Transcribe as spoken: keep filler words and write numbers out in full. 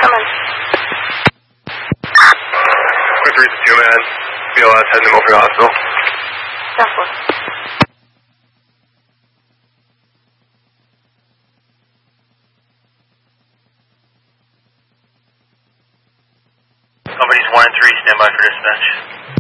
Come in. Quick three to two, man. B L S heading to Milford Hospital. Definitely. Companies one and three, stand by for dispatch.